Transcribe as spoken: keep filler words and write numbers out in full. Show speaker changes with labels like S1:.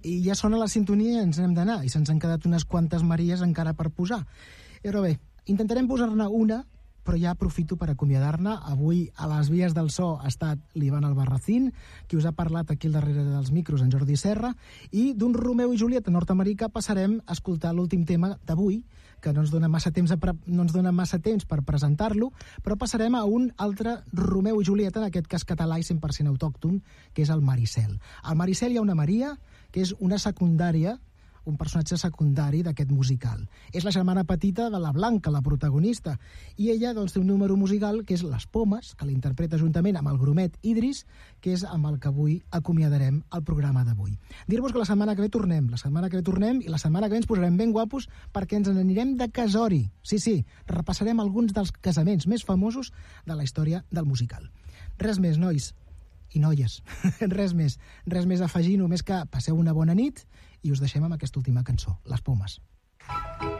S1: I ja sona la sintonia i ens n'hem d'anar, i se'ns han quedat unes quantes Maries encara per posar. Però bé, intentarem posar-ne una, però ja aprofito per acomiadar-ne. Avui a les vies del so ha estat l'Ivan Albarracín, qui us ha parlat aquí al darrere dels micros, en Jordi Serra, i d'un Romeu i Julieta nord-americà passarem a escoltar l'últim tema d'avui, que no ens dona massa temps, a pre no ens dona massa temps per presentar-lo, però passarem a un altre Romeu i Julieta, en aquest cas català i cent per cent autòcton, que és el Maricel. Al Maricel hi ha una Maria, que és una secundària, un personatge secundari d'aquest musical. És la germana petita de la Blanca, la protagonista, i ella doncs, té un número musical que és Les Pomes, que l'interpreta juntament amb el Grumet Idris, que és amb el que avui acomiadarem el programa d'avui. Dir-vos que la setmana que ve tornem, la setmana que ve tornem i la setmana que ve ens posarem ben guapos perquè ens n'anirem de casori. Sí, sí, repassarem alguns dels casaments més famosos de la història del musical. Res més, nois i noies, res més, res més a afegir, només que passeu una bona nit i us deixem amb aquesta última cançó, Les Pomes.